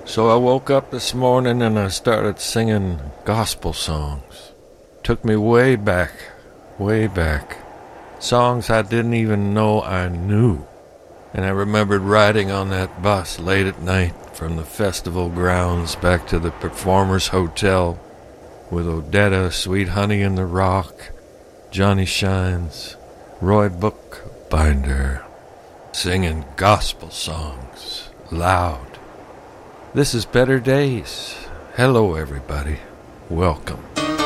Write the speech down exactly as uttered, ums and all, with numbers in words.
So I woke up this morning and I started singing gospel songs. Took me way back, way back. Songs I didn't even know I knew. And I remembered riding on that bus late at night from the festival grounds back to the Performers Hotel with Odetta, Sweet Honey in the Rock, Johnny Shines, Roy Bookbinder, singing gospel songs loud. This is Better Days. Hello, everybody. Welcome.